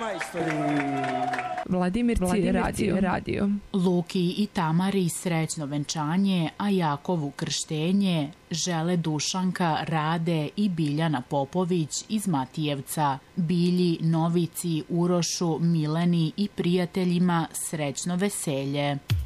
Vladimir radio. Luki i Tamari srećno venčanje, a Jakovu krštenje žele Dušanka, Rade i Biljana Popović iz Matijevca. Bilji, Novici, Urošu, Mileni i prijateljima srećno veselje.